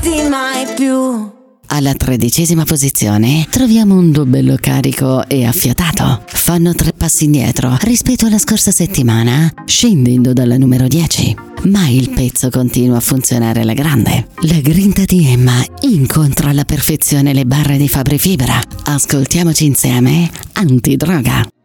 Di mai più. Alla 13ª posizione troviamo un dubbello carico e affiatato. Fanno 3 passi indietro rispetto alla scorsa settimana, scendendo dalla numero 10. Ma il pezzo continua a funzionare alla grande. La grinta di Emma incontra alla perfezione le barre di Fabri Fibra. Ascoltiamoci insieme Antidroga.